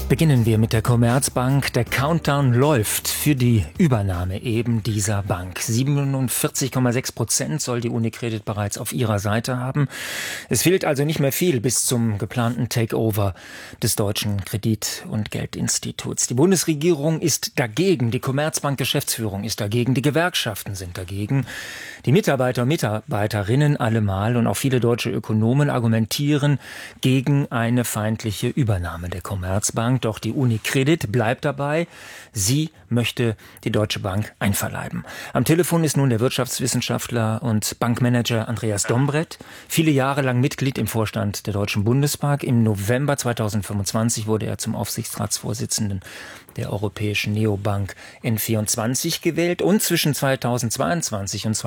Beginnen wir mit der Commerzbank. Der Countdown läuft für die Übernahme eben dieser Bank. 47,6% soll die UniCredit bereits auf ihrer Seite haben. Es fehlt also nicht mehr viel bis zum geplanten Takeover des Deutschen Kredit- und Geldinstituts. Die Bundesregierung ist dagegen, die Commerzbank-Geschäftsführung ist dagegen, die Gewerkschaften sind dagegen. Die Mitarbeiter und Mitarbeiterinnen allemal und auch viele deutsche Ökonomen argumentieren gegen eine feindliche Übernahme der Commerzbank. Doch die UniCredit bleibt dabei. Sie möchte die Deutsche Bank einverleiben. Am Telefon ist nun der Wirtschaftswissenschaftler und Bankmanager Andreas Dombrett. Viele Jahre lang Mitglied im Vorstand der Deutschen Bundesbank. Im November 2025 wurde er zum Aufsichtsratsvorsitzenden der europäischen Neobank N24 gewählt. Und zwischen 2022 und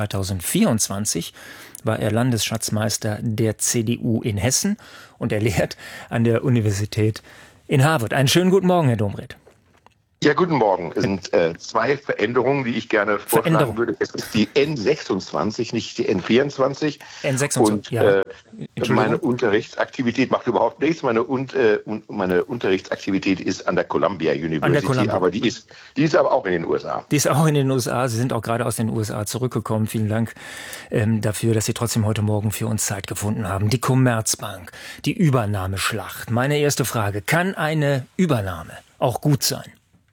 2024 war er Landesschatzmeister der CDU in Hessen und er lehrt an der Universität in Harvard. Einen schönen guten Morgen, Herr Dombrett. Ja, guten Morgen. Es sind zwei Veränderungen, die ich gerne vorschlagen würde. Es ist die N26, nicht die N24. N26, und, ja. Meine Unterrichtsaktivität macht überhaupt nichts. Meine Unterrichtsaktivität ist an der Columbia University, aber die ist aber auch in den USA. Die ist auch in den USA. Sie sind auch gerade aus den USA zurückgekommen. Vielen Dank dafür, dass Sie trotzdem heute Morgen für uns Zeit gefunden haben. Die Commerzbank, die Übernahmeschlacht. Meine erste Frage, kann eine Übernahme auch gut sein?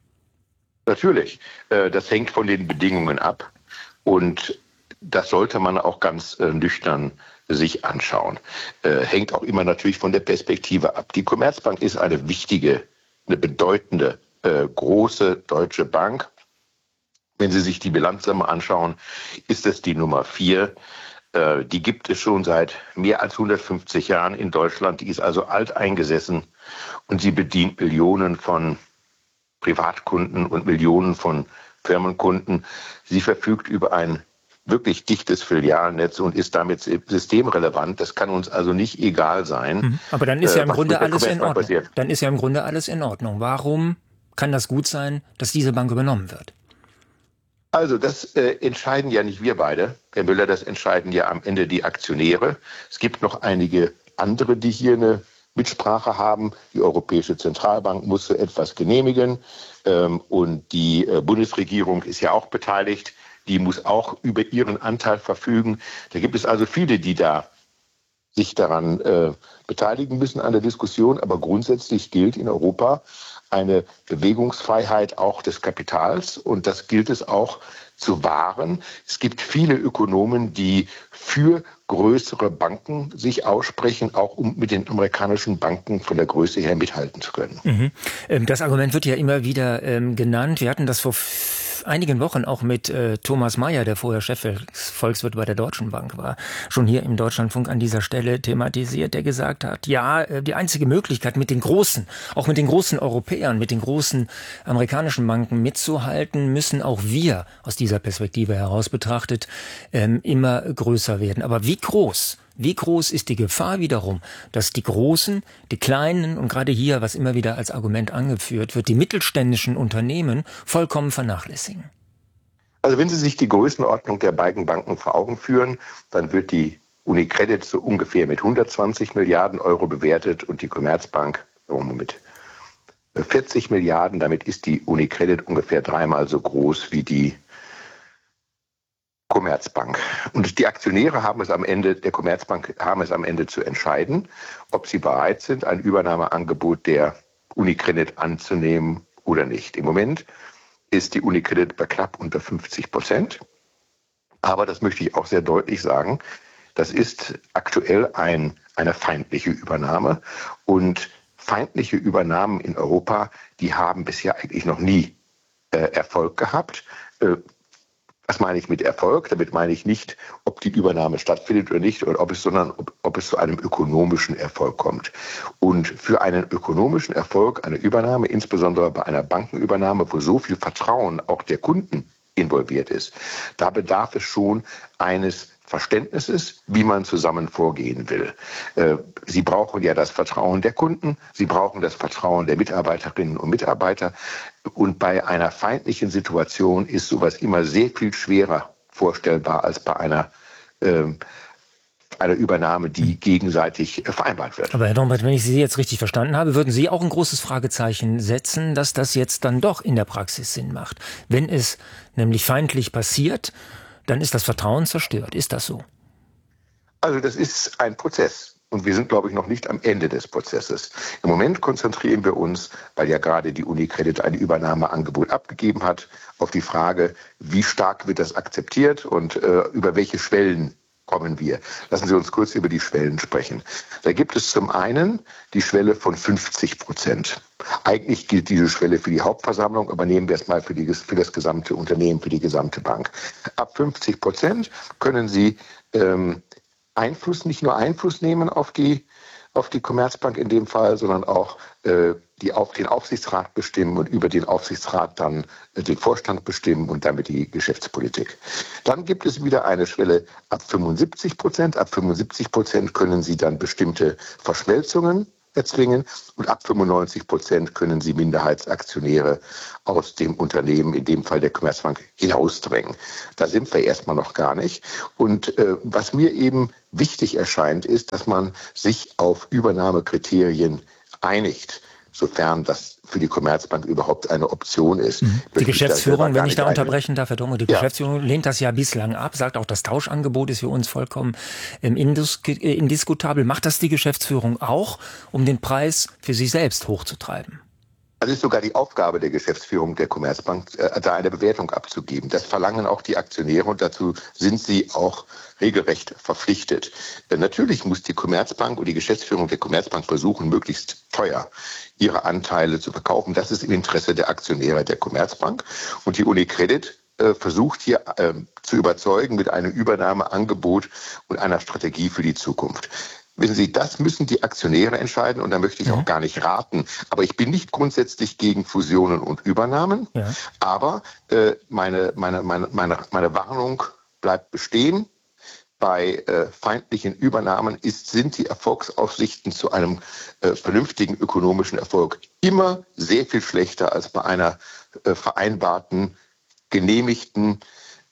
Natürlich, das hängt von den Bedingungen ab und das sollte man auch ganz nüchtern sich anschauen. Hängt auch immer natürlich von der Perspektive ab. Die Commerzbank ist eine wichtige, eine bedeutende, große deutsche Bank. Wenn Sie sich die Bilanzsumme anschauen, ist es die Nummer 4. Die gibt es schon seit mehr als 150 Jahren in Deutschland. Die ist also alteingesessen und sie bedient Millionen von Privatkunden und Millionen von Firmenkunden. Sie verfügt über ein wirklich dichtes Filialnetz und ist damit systemrelevant. Das kann uns also nicht egal sein. Aber dann ist ja im Grunde alles in Ordnung. Dann ist ja im Grunde alles in Ordnung. Warum kann das gut sein, dass diese Bank übernommen wird? Also das entscheiden ja nicht wir beide, Herr Müller, das entscheiden ja am Ende die Aktionäre. Es gibt noch einige andere, die hier eine Mitsprache haben. Die Europäische Zentralbank muss so etwas genehmigen und die Bundesregierung ist ja auch beteiligt. Die muss auch über ihren Anteil verfügen. Da gibt es also viele, die da sich daran beteiligen müssen an der Diskussion. Aber grundsätzlich gilt in Europa eine Bewegungsfreiheit auch des Kapitals und das gilt es auch zu wahren. Es gibt viele Ökonomen, die für größere Banken sich aussprechen, auch um mit den amerikanischen Banken von der Größe her mithalten zu können. Das Argument wird ja immer wieder genannt. Wir hatten das vor einigen Wochen auch mit Thomas Mayer, der vorher Chefvolkswirt bei der Deutschen Bank war, schon hier im Deutschlandfunk an dieser Stelle thematisiert, der gesagt hat, ja, die einzige Möglichkeit mit den großen, auch mit den großen Europäern, mit den großen amerikanischen Banken mitzuhalten, müssen auch wir aus dieser Perspektive heraus betrachtet immer größer werden. Aber wie groß ist die Gefahr wiederum, dass die Großen, die Kleinen und gerade hier, was immer wieder als Argument angeführt wird, die mittelständischen Unternehmen vollkommen vernachlässigen? Also wenn Sie sich die Größenordnung der beiden Banken vor Augen führen, dann wird die UniCredit so ungefähr mit 120 Milliarden Euro bewertet und die Commerzbank mit 40 Milliarden. Damit ist die UniCredit ungefähr dreimal so groß wie die Commerzbank. Und die Aktionäre haben es am Ende, der Commerzbank haben es am Ende zu entscheiden, ob sie bereit sind, ein Übernahmeangebot der UniCredit anzunehmen oder nicht. Im Moment ist die UniCredit bei knapp unter 50%. Aber das möchte ich auch sehr deutlich sagen, das ist aktuell eine feindliche Übernahme. Und feindliche Übernahmen in Europa, die haben bisher eigentlich noch nie Erfolg gehabt. Was meine ich mit Erfolg? Damit meine ich nicht, ob die Übernahme stattfindet oder nicht, sondern ob es zu einem ökonomischen Erfolg kommt. Und für einen ökonomischen Erfolg, eine Übernahme, insbesondere bei einer Bankenübernahme, wo so viel Vertrauen auch der Kunden involviert ist, da bedarf es schon eines Verständnisses, wie man zusammen vorgehen will. Sie brauchen ja das Vertrauen der Kunden, Sie brauchen das Vertrauen der Mitarbeiterinnen und Mitarbeiter. Und bei einer feindlichen Situation ist sowas immer sehr viel schwerer vorstellbar als bei einer einer Übernahme, die gegenseitig vereinbart wird. Aber Herr Dombrett, wenn ich Sie jetzt richtig verstanden habe, würden Sie auch ein großes Fragezeichen setzen, dass das jetzt dann doch in der Praxis Sinn macht. Wenn es nämlich feindlich passiert, dann ist das Vertrauen zerstört. Ist das so? Also das ist ein Prozess. Und wir sind, glaube ich, noch nicht am Ende des Prozesses. Im Moment konzentrieren wir uns, weil ja gerade die UniCredit ein Übernahmeangebot abgegeben hat, auf die Frage, wie stark wird das akzeptiert und über welche Schwellen kommen wir. Lassen Sie uns kurz über die Schwellen sprechen. Da gibt es zum einen die Schwelle von 50%. Eigentlich gilt diese Schwelle für die Hauptversammlung, aber nehmen wir es mal für das gesamte Unternehmen, für die gesamte Bank. Ab 50% können Sie nicht nur Einfluss nehmen auf die Commerzbank in dem Fall, sondern auch den Aufsichtsrat bestimmen und über den Aufsichtsrat dann den Vorstand bestimmen und damit die Geschäftspolitik. Dann gibt es wieder eine Schwelle ab 75%. Ab 75% können Sie dann bestimmte Verschmelzungen erzwingen und ab 95% können Sie Minderheitsaktionäre aus dem Unternehmen, in dem Fall der Commerzbank, hinausdrängen. Da sind wir erstmal noch gar nicht. Und was mir eben wichtig erscheint, ist, dass man sich auf Übernahmekriterien einigt, sofern das für die Commerzbank überhaupt eine Option ist. Die Geschäftsführung, wenn ich da unterbrechen darf, Herr Dombrett, die Geschäftsführung lehnt das ja bislang ab, sagt auch, das Tauschangebot ist für uns vollkommen indiskutabel. Macht das die Geschäftsführung auch, um den Preis für sich selbst hochzutreiben? Also ist sogar die Aufgabe der Geschäftsführung der Commerzbank, da eine Bewertung abzugeben. Das verlangen auch die Aktionäre und dazu sind sie auch regelrecht verpflichtet. Natürlich muss die Commerzbank und die Geschäftsführung der Commerzbank versuchen, möglichst teuer ihre Anteile zu verkaufen. Das ist im Interesse der Aktionäre der Commerzbank. Und die UniCredit versucht hier zu überzeugen mit einem Übernahmeangebot und einer Strategie für die Zukunft. Wissen Sie, das müssen die Aktionäre entscheiden und da möchte ich auch gar nicht raten. Aber ich bin nicht grundsätzlich gegen Fusionen und Übernahmen. Ja. Aber meine Warnung bleibt bestehen. Bei feindlichen Übernahmen sind die Erfolgsaussichten zu einem vernünftigen ökonomischen Erfolg immer sehr viel schlechter als bei einer vereinbarten, genehmigten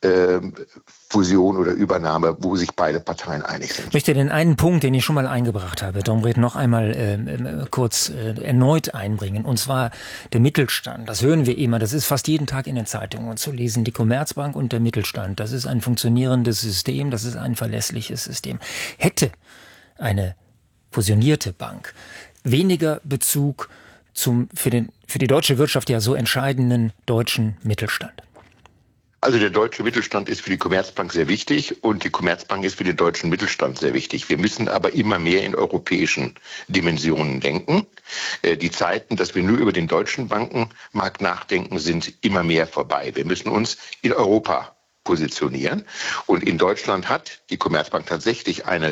Fusion oder Übernahme, wo sich beide Parteien einig sind. Ich möchte den einen Punkt, den ich schon mal eingebracht habe, Dombrett, noch einmal kurz erneut einbringen. Und zwar der Mittelstand. Das hören wir immer. Das ist fast jeden Tag in den Zeitungen zu lesen. Die Commerzbank und der Mittelstand. Das ist ein funktionierendes System. Das ist ein verlässliches System. Hätte eine fusionierte Bank weniger Bezug für die deutsche Wirtschaft ja so entscheidenden deutschen Mittelstand? Also der deutsche Mittelstand ist für die Commerzbank sehr wichtig und die Commerzbank ist für den deutschen Mittelstand sehr wichtig. Wir müssen aber immer mehr in europäischen Dimensionen denken. Die Zeiten, dass wir nur über den deutschen Bankenmarkt nachdenken, sind immer mehr vorbei. Wir müssen uns in Europa positionieren. Und in Deutschland hat die Commerzbank tatsächlich eine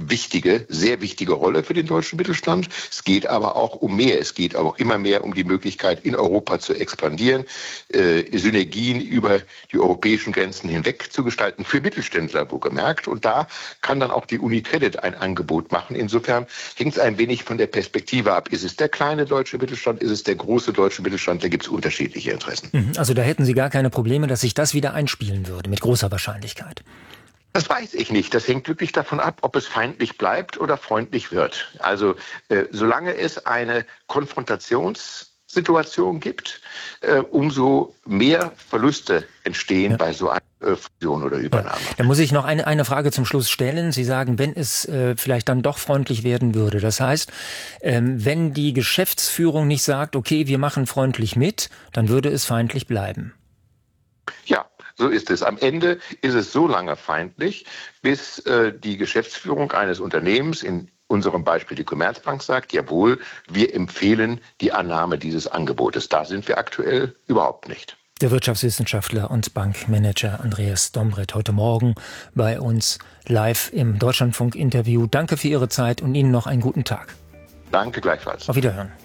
sehr wichtige Rolle für den deutschen Mittelstand. Es geht aber auch um mehr. Es geht aber auch immer mehr um die Möglichkeit, in Europa zu expandieren, Synergien über die europäischen Grenzen hinweg zu gestalten, für Mittelständler wohlgemerkt. Und da kann dann auch die UniCredit ein Angebot machen. Insofern hängt es ein wenig von der Perspektive ab. Ist es der kleine deutsche Mittelstand? Ist es der große deutsche Mittelstand? Da gibt es unterschiedliche Interessen. Also da hätten Sie gar keine Probleme, dass sich das wieder einspielen würde, mit großer Wahrscheinlichkeit. Das weiß ich nicht. Das hängt wirklich davon ab, ob es feindlich bleibt oder freundlich wird. Also solange es eine Konfrontationssituation gibt, umso mehr Verluste entstehen bei so einer Fusion oder Übernahme. Da muss ich noch eine Frage zum Schluss stellen. Sie sagen, wenn es vielleicht dann doch freundlich werden würde. Das heißt, wenn die Geschäftsführung nicht sagt, okay, wir machen freundlich mit, dann würde es feindlich bleiben. Ja. So ist es. Am Ende ist es so lange feindlich, bis die Geschäftsführung eines Unternehmens, in unserem Beispiel die Commerzbank, sagt, jawohl, wir empfehlen die Annahme dieses Angebotes. Da sind wir aktuell überhaupt nicht. Der Wirtschaftswissenschaftler und Bankmanager Andreas Dombrett heute Morgen bei uns live im Deutschlandfunk-Interview. Danke für Ihre Zeit und Ihnen noch einen guten Tag. Danke gleichfalls. Auf Wiederhören.